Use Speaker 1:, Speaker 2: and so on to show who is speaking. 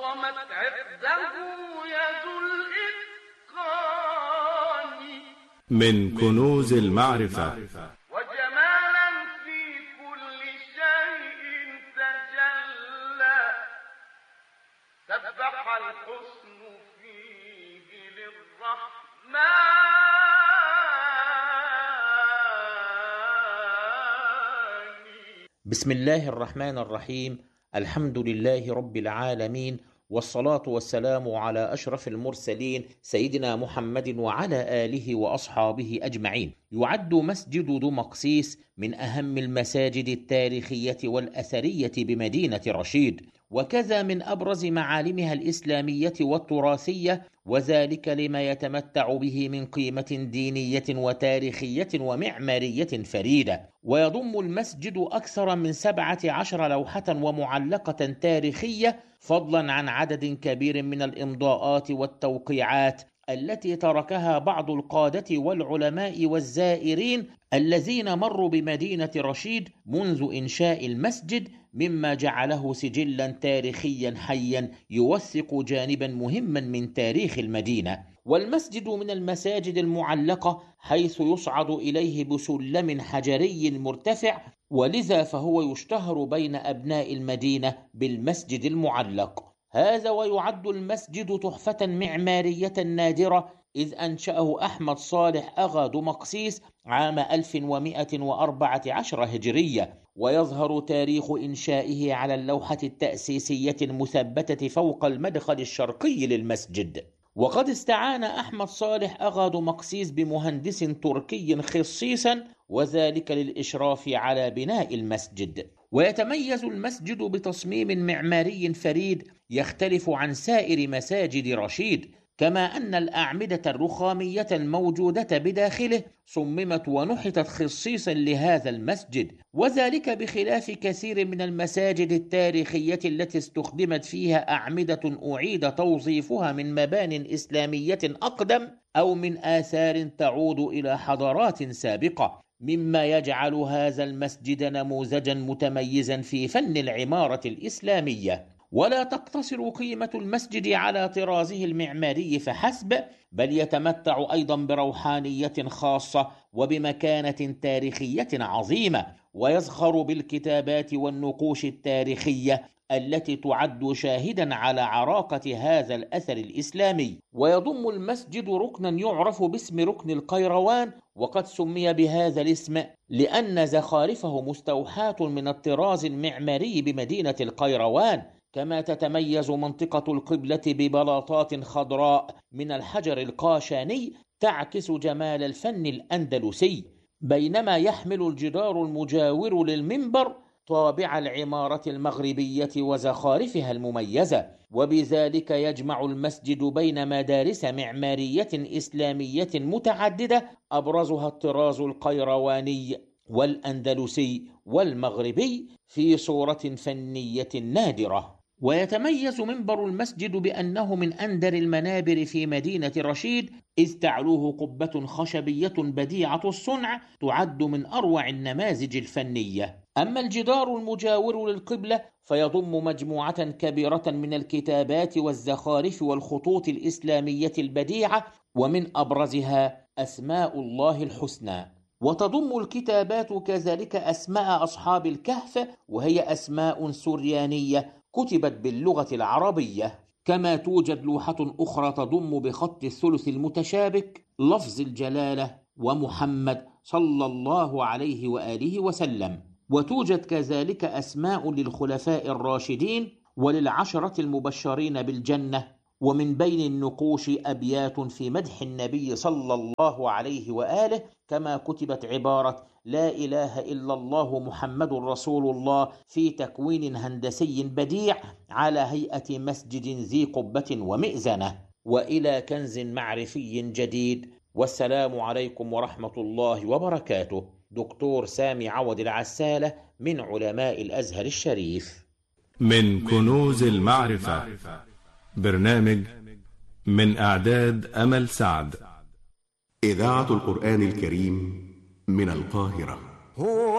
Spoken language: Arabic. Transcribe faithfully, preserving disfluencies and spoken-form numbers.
Speaker 1: قامت عقده يد الإتقان
Speaker 2: من كنوز المعرفة
Speaker 1: وجمالا في كل شيء تجلى سبح الحسن فيه للرحمن
Speaker 3: بسم الله الرحمن الرحيم. الحمد لله رب العالمين، والصلاة والسلام على أشرف المرسلين سيدنا محمد وعلى آله وأصحابه أجمعين. يعد مسجد دمقسيس من أهم المساجد التاريخية والأثرية بمدينة رشيد، وكذا من أبرز معالمها الإسلامية والتراثية، وذلك لما يتمتع به من قيمة دينية وتاريخية ومعمارية فريدة. ويضم المسجد أكثر من سبعة عشر لوحة ومعلقة تاريخية، فضلا عن عدد كبير من الإمضاءات والتوقيعات التي تركها بعض القادة والعلماء والزائرين الذين مروا بمدينة رشيد منذ إنشاء المسجد، مما جعله سجلا تاريخيا حيا يوثق جانبا مهما من تاريخ المدينة. والمسجد من المساجد المعلقة حيث يصعد إليه بسلم حجري مرتفع، ولذا فهو يشتهر بين أبناء المدينة بالمسجد المعلق. هذا ويعد المسجد تحفة معمارية نادرة، إذ أنشأه أحمد صالح أغا دمقسيس عام ألف ومئة وأربعة عشر هجرية، ويظهر تاريخ إنشائه على اللوحة التأسيسية المثبتة فوق المدخل الشرقي للمسجد. وقد استعان أحمد صالح أغا دمقسيس بمهندس تركي خصيصا، وذلك للإشراف على بناء المسجد. ويتميز المسجد بتصميم معماري فريد يختلف عن سائر مساجد رشيد، كما أن الأعمدة الرخامية الموجودة بداخله صممت ونحتت خصيصا لهذا المسجد، وذلك بخلاف كثير من المساجد التاريخية التي استخدمت فيها أعمدة أعيد توظيفها من مبان إسلامية أقدم أو من آثار تعود إلى حضارات سابقة، مما يجعل هذا المسجد نموذجا متميزا في فن العمارة الإسلامية. ولا تقتصر قيمة المسجد على طرازه المعماري فحسب، بل يتمتع أيضا بروحانية خاصة وبمكانة تاريخية عظيمة، ويزخر بالكتابات والنقوش التاريخية التي تعد شاهدا على عراقة هذا الأثر الإسلامي. ويضم المسجد ركنا يعرف باسم ركن القيروان، وقد سمي بهذا الاسم لأن زخارفه مستوحاة من الطراز المعماري بمدينة القيروان. كما تتميز منطقة القبلة ببلاطات خضراء من الحجر القاشاني تعكس جمال الفن الأندلسي، بينما يحمل الجدار المجاور للمنبر طابع العمارة المغربية وزخارفها المميزة، وبذلك يجمع المسجد بين مدارس معمارية إسلامية متعددة أبرزها الطراز القيرواني والأندلسي والمغربي في صورة فنية نادرة. ويتميز منبر المسجد بأنه من أندر المنابر في مدينة رشيد، إذ تعلوه قبة خشبية بديعة الصنع تعد من أروع النماذج الفنية. أما الجدار المجاور للقبلة فيضم مجموعة كبيرة من الكتابات والزخارف والخطوط الإسلامية البديعة، ومن أبرزها أسماء الله الحسنى. وتضم الكتابات كذلك أسماء أصحاب الكهف، وهي أسماء سريانية كتبت باللغة العربية. كما توجد لوحة أخرى تضم بخط الثلث المتشابك لفظ الجلالة ومحمد صلى الله عليه وآله وسلم. وتوجد كذلك أسماء للخلفاء الراشدين وللعشرة المبشرين بالجنة، ومن بين النقوش أبيات في مدح النبي صلى الله عليه وآله، كما كتبت عبارة لا إله إلا الله محمد رسول الله في تكوين هندسي بديع على هيئة مسجد ذي قبة ومئذنة. وإلى كنز معرفي جديد، والسلام عليكم ورحمة الله وبركاته. دكتور سامي عوض العسالة من علماء الأزهر الشريف.
Speaker 2: من كنوز المعرفة، برنامج من إعداد أمل سعد.
Speaker 4: إذاعة القرآن الكريم من القاهرة.